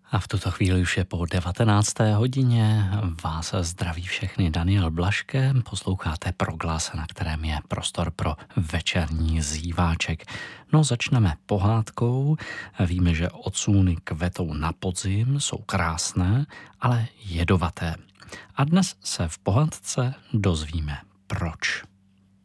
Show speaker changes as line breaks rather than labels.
A v tuto chvíli už je po 19. hodině. Vás zdraví všechny Daniel Blaške. Posloucháte Proglas, na kterém je prostor pro večerní zýváček. No, začneme pohádkou. Víme, že odsůny kvetou na podzim, jsou krásné, ale jedovaté. A dnes se v pohádce dozvíme proč.